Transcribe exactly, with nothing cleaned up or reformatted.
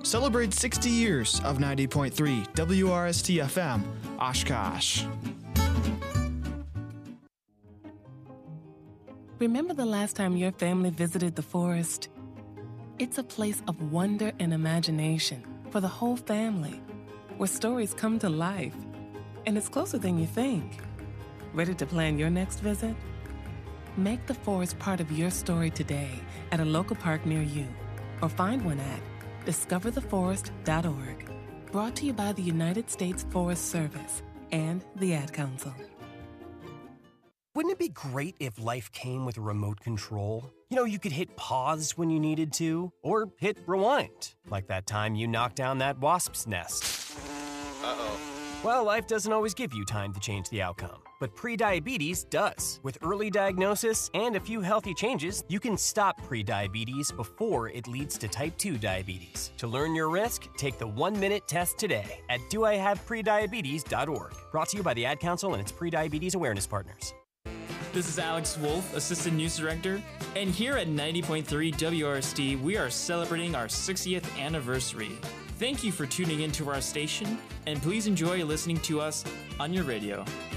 celebrates sixty years of ninety point three W R S T F M, Oshkosh. Remember the last time your family visited the forest? It's a place of wonder and imagination for the whole family, where stories come to life. And it's closer than you think. Ready to plan your next visit? Make the forest part of your story today at a local park near you, or find one at discover the forest dot org. Brought to you by the United States Forest Service and the Ad Council. Wouldn't it be great if life came with a remote control? You know, you could hit pause when you needed to, or hit rewind, like that time you knocked down that wasp's nest. Uh-oh. Well, life doesn't always give you time to change the outcome, but prediabetes does. With early diagnosis and a few healthy changes, you can stop prediabetes before it leads to type two diabetes. To learn your risk, take the one-minute test today at do I have prediabetes dot org. Brought to you by the Ad Council and its prediabetes awareness partners. This is Alex Wolf, Assistant News Director, and here at ninety point three W R S T, we are celebrating our sixtieth anniversary. Thank you for tuning into our station, and please enjoy listening to us on your radio.